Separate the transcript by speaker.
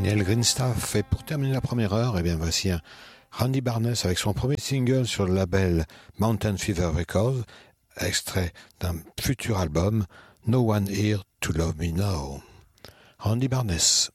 Speaker 1: Daniel Greenstaff. Et pour terminer la première heure, eh bien voici un Randy Barnes avec son premier single sur le label Mountain Fever Records, extrait d'un futur album No One Here to Love Me Now. Randy Barnes.